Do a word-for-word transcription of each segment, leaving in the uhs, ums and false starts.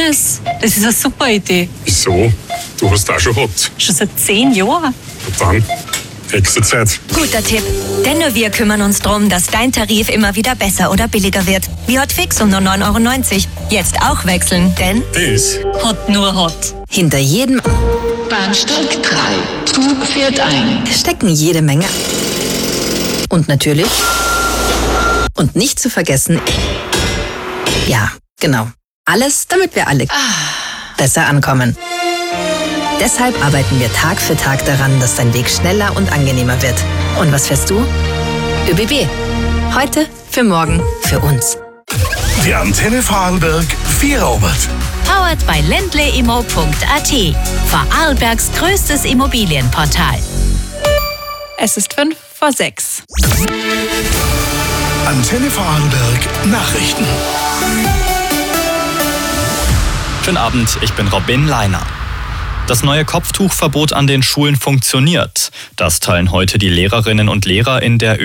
Das ist eine super Idee. Wieso? Du hast auch schon gehabt. Schon seit zehn Jahren. Und dann? Nächste Zeit. Guter Tipp. Denn nur wir kümmern uns darum, dass dein Tarif immer wieder besser oder billiger wird. Wie Hotfix um nur neun Euro neunzig. Jetzt auch wechseln, denn Das Hot nur Hot. hinter jedem Bahnsteig drei. Zug fährt ein. stecken jede Menge. Und natürlich. Und nicht zu vergessen. Ja, genau. Alles, damit wir alle besser ankommen. Deshalb arbeiten wir Tag für Tag daran, dass dein Weg schneller und angenehmer wird. Und was fährst du? ÖBB. Heute, für morgen, für uns. Die Antenne Vorarlberg Vierobert. Powered by ländleimmo punkt a t. Vorarlbergs größtes Immobilienportal. Es ist fünf vor sechs. Antenne Vorarlberg Nachrichten. Schönen Abend, ich bin Robin Leiner. Das neue Kopftuchverbot an den Schulen funktioniert. Das teilen heute die Lehrerinnen und Lehrer in der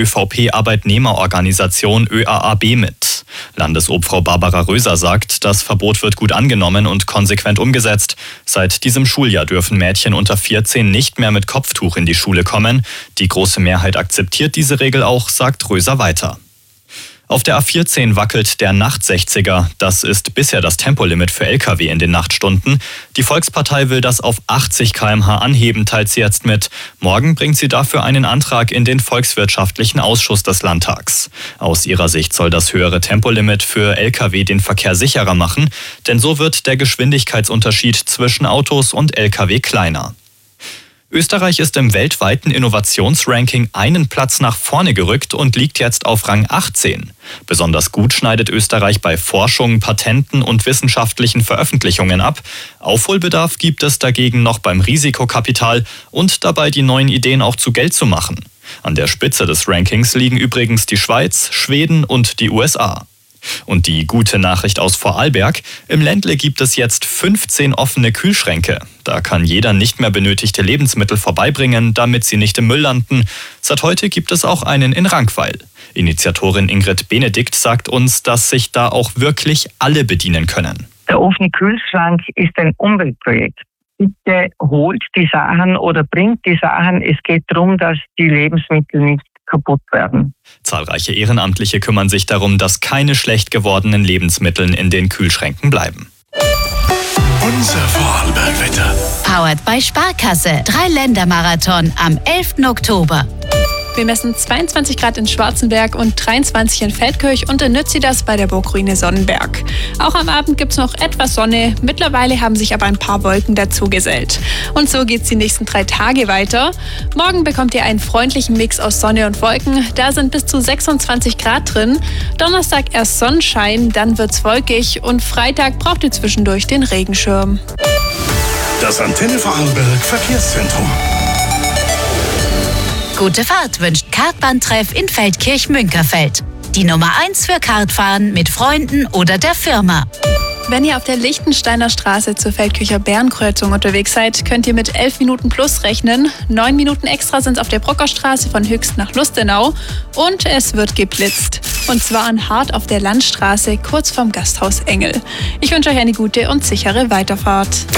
ÖVP-Arbeitnehmerorganisation Ö A A B mit. Landesobfrau Barbara Röser sagt, das Verbot wird gut angenommen und konsequent umgesetzt. Seit diesem Schuljahr dürfen Mädchen unter vierzehn nicht mehr mit Kopftuch in die Schule kommen. Die große Mehrheit akzeptiert diese Regel auch, sagt Röser weiter. Auf der A vierzehn wackelt der Nachtsechziger. Das ist bisher das Tempolimit für L K W in den Nachtstunden. Die Volkspartei will das auf achtzig Kilometer pro Stunde anheben, teilt sie jetzt mit. Morgen bringt sie dafür einen Antrag in den Volkswirtschaftlichen Ausschuss des Landtags. Aus ihrer Sicht soll das höhere Tempolimit für L K W den Verkehr sicherer machen, denn so wird der Geschwindigkeitsunterschied zwischen Autos und L K W kleiner. Österreich ist im weltweiten Innovationsranking einen Platz nach vorne gerückt und liegt jetzt auf Rang achtzehn. Besonders gut schneidet Österreich bei Forschung, Patenten und wissenschaftlichen Veröffentlichungen ab. Aufholbedarf gibt es dagegen noch beim Risikokapital und dabei, die neuen Ideen auch zu Geld zu machen. An der Spitze des Rankings liegen übrigens die Schweiz, Schweden und die U S A. Und die gute Nachricht aus Vorarlberg: Im Ländle gibt es jetzt fünfzehn offene Kühlschränke. Da kann jeder nicht mehr benötigte Lebensmittel vorbeibringen, damit sie nicht im Müll landen. Seit heute gibt es auch einen in Rankweil. Initiatorin Ingrid Benedikt sagt uns, dass sich da auch wirklich alle bedienen können. Der offene Kühlschrank ist ein Umweltprojekt. Bitte holt die Sachen oder bringt die Sachen. Es geht darum, dass die Lebensmittel nicht kaputt werden. Zahlreiche Ehrenamtliche kümmern sich darum, dass keine schlecht gewordenen Lebensmittel in den Kühlschränken bleiben. Unser Vorarlberg-Wetter. Powered by Sparkasse. Drei-Länder-Marathon am elften Oktober. Wir messen zweiundzwanzig Grad in Schwarzenberg und dreiundzwanzig in Feldkirch und in Nützidas bei der Burgruine Sonnenberg. Auch am Abend gibt es noch etwas Sonne. Mittlerweile haben sich aber ein paar Wolken dazugesellt. Und so geht es die nächsten drei Tage weiter. Morgen bekommt ihr einen freundlichen Mix aus Sonne und Wolken. Da sind bis zu sechsundzwanzig Grad drin. Donnerstag erst Sonnenschein, dann wird's wolkig und Freitag braucht ihr zwischendurch den Regenschirm. Das Antenne Vorarlberg Verkehrszentrum. Gute Fahrt wünscht Kartbahntreff in Feldkirch-Münkerfeld. Die Nummer eins für Kartfahren mit Freunden oder der Firma. Wenn ihr auf der Lichtensteiner Straße zur Feldkircher Bärenkreuzung unterwegs seid, könnt ihr mit elf Minuten plus rechnen. Neun Minuten extra sind es auf der Brockerstraße von Höchst nach Lustenau. Und es wird geblitzt. Und zwar an Hart auf der Landstraße, kurz vorm Gasthaus Engel. Ich wünsche euch eine gute und sichere Weiterfahrt.